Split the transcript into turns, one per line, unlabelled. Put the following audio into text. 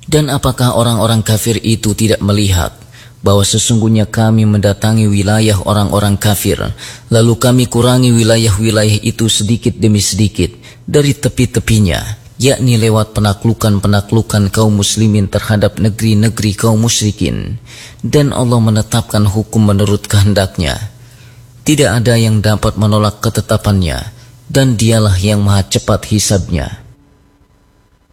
Dan apakah orang-orang kafir itu tidak melihat bahwa sesungguhnya kami mendatangi wilayah orang-orang kafir, lalu kami kurangi wilayah-wilayah itu sedikit demi sedikit dari tepi-tepinya, yakni lewat penaklukan-penaklukan kaum muslimin terhadap negeri-negeri kaum musyrikin, dan Allah menetapkan hukum menurut kehendaknya. Tidak ada yang dapat menolak ketetapannya, dan dialah yang maha cepat hisabnya.